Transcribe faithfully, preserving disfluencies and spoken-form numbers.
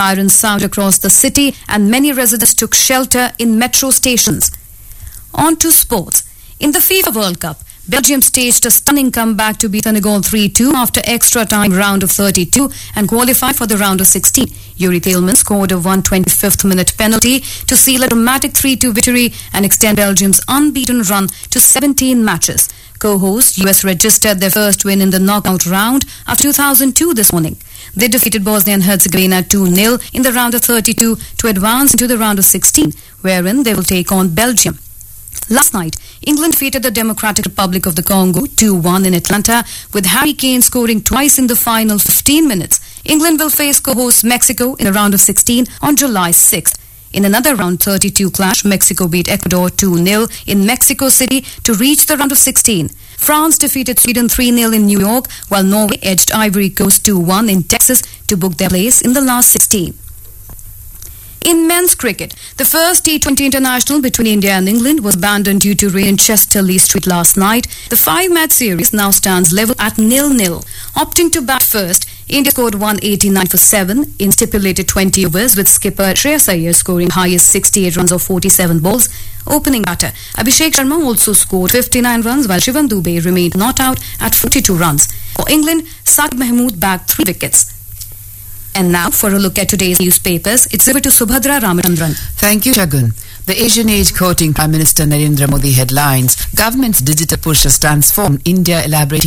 Sirens sound across the city and many residents took shelter in metro stations. On to sports. In the FIFA World Cup, Belgium staged a stunning comeback to beat Senegal three two after extra time round of thirty-two and qualify for the round of sixteen. Yuri Thielman scored a one hundred twenty-fifth minute penalty to seal a dramatic three two victory and extend Belgium's unbeaten run to seventeen matches. Co-host U S registered their first win in the knockout round after two thousand two this morning. They defeated Bosnia and Herzegovina two nil in the round of thirty-two to advance into the round of sixteen, wherein they will take on Belgium. Last night, England defeated the Democratic Republic of the Congo two one in Atlanta, with Harry Kane scoring twice in the final fifteen minutes. England will face co-host Mexico in the round of sixteen on July sixth. In another round thirty-two clash, Mexico beat Ecuador two nil in Mexico City to reach the round of sixteen. France defeated Sweden three nil in New York, while Norway edged Ivory Coast two one in Texas to book their place in the last sixteen. In men's cricket, the first T twenty international between India and England was abandoned due to rain in Chester-le Street last night. The five-match series now stands level at nil nil. Opting to bat first, India scored one eighty-nine for seven in stipulated twenty overs, with skipper Shreyas Iyer scoring highest sixty-eight runs of forty-seven balls. Opening batter Abhishek Sharma also scored fifty-nine runs, while Shivam Dube remained not out at forty-two runs. For England, Saqib Mahmood bagged three wickets. And now for a look at today's newspapers, it's over to Subhadra Ramachandran. Thank you, Shagun. The Asian Age quoting Prime Minister Narendra Modi headlines, Government's digital push has transformed India, elaborating